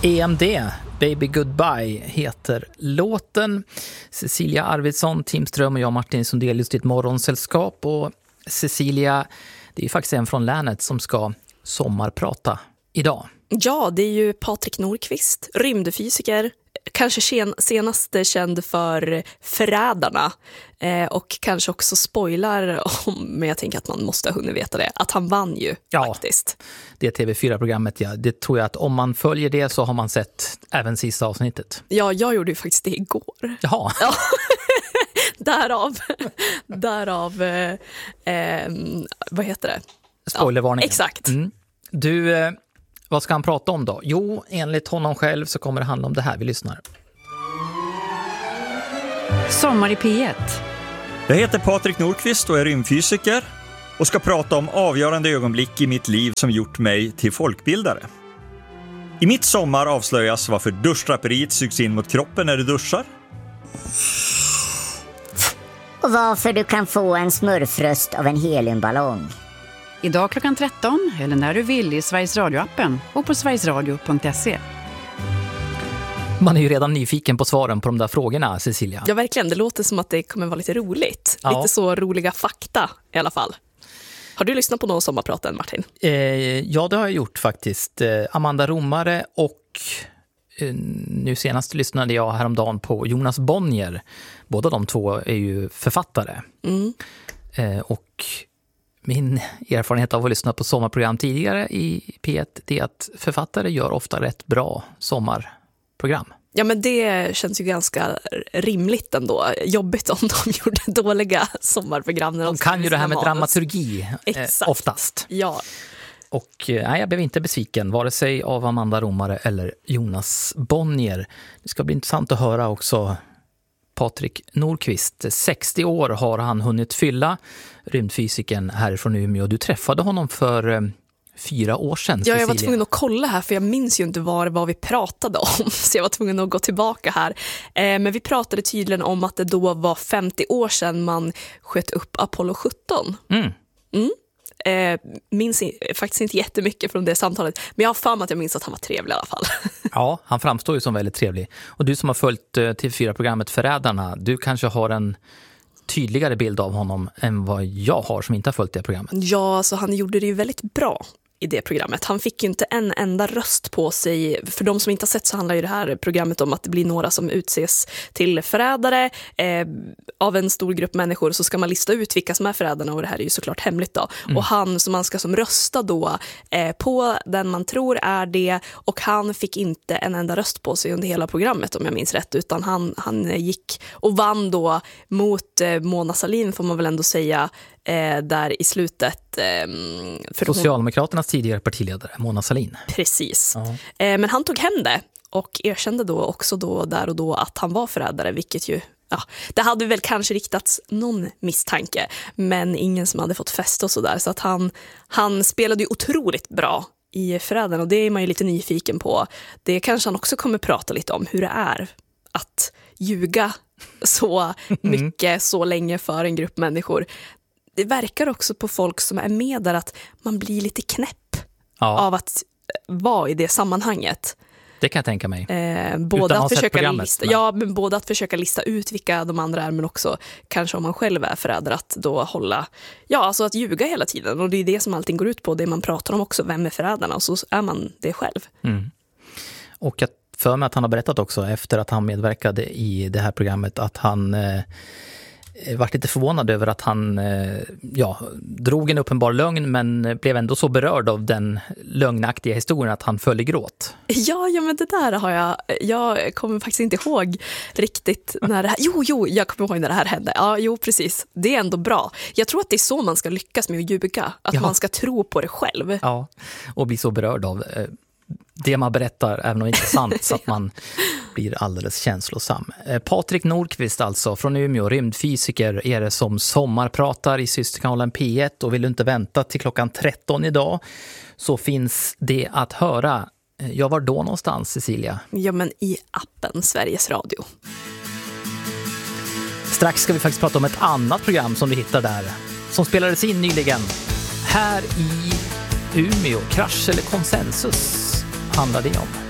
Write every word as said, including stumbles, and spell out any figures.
E M D, Baby Goodbye heter låten. Cecilia Arvidsson, Tim Ström och jag Martin Sundell just i ett morgonsällskap. Och Cecilia, det är ju faktiskt en från länet som ska sommarprata idag. Ja, det är ju Patrik Nordqvist, rymdfysiker, kanske senast känd för Förrädarna eh, och kanske också spoilar om, men jag tänker att man måste ha hunnit veta det, att han vann ju ja, faktiskt. Det T V fyra-programmet, ja, det tror jag att om man följer det så har man sett även sista avsnittet. Ja, jag gjorde ju faktiskt det igår. Jaha. Ja. därav, därav eh, eh, vad heter det? Spoilervarning. Ja, exakt. Mm. Du... Eh, Vad ska han prata om då? Jo, enligt honom själv så kommer det handla om det här. Vi lyssnar. Sommar i P ett. Jag heter Patrik Nordqvist och är rymdfysiker och ska prata om avgörande ögonblick i mitt liv som gjort mig till folkbildare. I mitt sommar avslöjas varför duschdraperiet sugs in mot kroppen när du duschar. Och varför du kan få en smurfröst av en heliumballong. Idag klockan tretton eller när du vill i Sveriges Radio-appen och på sverigesradio punkt se. Man är ju redan nyfiken på svaren på de där frågorna, Cecilia. Ja, verkligen. Det låter som att det kommer vara lite roligt. Ja. Lite så roliga fakta i alla fall. Har du lyssnat på någon sommarpraten, Martin? Eh, ja, det har jag gjort faktiskt. Eh, Amanda Romare och eh, nu senast lyssnade jag häromdagen på Jonas Bonnier. Båda de två är ju författare. Mm. Eh, och min erfarenhet av att lyssna på sommarprogram tidigare i P ett är att författare gör ofta rätt bra sommarprogram. Ja, men det känns ju ganska rimligt ändå. Jobbigt om de gjorde dåliga sommarprogram. När de de kan ju det här med manus. dramaturgi eh, oftast. Ja. Och eh, nej, jag blev inte besviken, vare sig av Amanda Romare eller Jonas Bonnier. Det ska bli intressant att höra också Patrik Nordqvist. sextio år har han hunnit fylla, rymdfysiken härifrån Umeå. Du träffade honom för eh, fyra år sedan, Cecilia. Ja, jag var tvungen att kolla här för jag minns ju inte vad, vad vi pratade om. Så jag var tvungen att gå tillbaka här. Eh, men vi pratade tydligen om att det då var femtio år sedan man sköt upp Apollo sjutton. Mm. Mm. Eh, minns faktiskt inte jättemycket från det samtalet. Men jag har fan att jag minns att han var trevlig i alla fall. Ja, han framstår ju som väldigt trevlig. Och du som har följt eh, T V fyra-programmet Förrädarna, du kanske har en tydligare bild av honom än vad jag har som inte har följt det programmet. Ja, så han gjorde det ju väldigt bra i det programmet. Han fick ju inte en enda röst på sig. För de som inte har sett så handlar ju det här programmet om att det blir några som utses till förrädare eh, av en stor grupp människor, så ska man lista ut vilka som är förrädarna, och det här är ju såklart hemligt då. Mm. Och han som man ska som rösta då eh, på den man tror är det, och han fick inte en enda röst på sig under hela programmet om jag minns rätt, utan han, han gick och vann då mot eh, Mona Sahlin, får man väl ändå säga, Eh, där i slutet eh, för Socialdemokraternas hon... tidigare partiledare Mona Sahlin. Precis. Uh-huh. eh, Men han tog hem det och erkände då också då, där och då att han var förrädare, vilket ju, ja, det hade väl kanske riktats någon misstanke, men ingen som hade fått fäste och sådär, så att han, han spelade ju otroligt bra i Förrädarna, och det är man ju lite nyfiken på. Det kanske han också kommer prata lite om, hur det är att ljuga så mycket så länge för en grupp människor. Det verkar också på folk som är med där att man blir lite knäpp ja. av att vara i det sammanhanget. Det kan jag tänka mig. Eh, både, att försöka lista, ja, men både att försöka lista ut vilka de andra är, men också kanske om man själv är förrädare att då hålla, ja, alltså att ljuga hela tiden. Och det är det som allting går ut på, det man pratar om också, vem är förrädarna, och så är man det själv. Mm. Och jag för mig att han har berättat också efter att han medverkade i det här programmet att han eh, var lite förvånad över att han eh, ja, drog en uppenbar lögn, men blev ändå så berörd av den lögnaktiga historien att han föll i gråt. Ja, ja, men det där har jag, jag kommer faktiskt inte ihåg riktigt när det här, jo, jo, jag kommer ihåg när det här hände. Ja, jo, precis. Det är ändå bra. Jag tror att det är så man ska lyckas med att ljuga, att ja. man ska tro på det själv. Ja, och bli så berörd av eh, det man berättar, även om det inte är sant, så att man blir alldeles känslosam. Eh, Patrik Nordqvist alltså, från Umeå, rymdfysiker, är det som sommarpratar i systerkanalen P ett, och vill du inte vänta till klockan tretton idag så finns det att höra. Jag var då någonstans, Cecilia? Ja, men i appen Sveriges Radio. Strax ska vi faktiskt prata om ett annat program som du hittar där, som spelades in nyligen här i Umeå. Krasch eller konsensus handlar det om.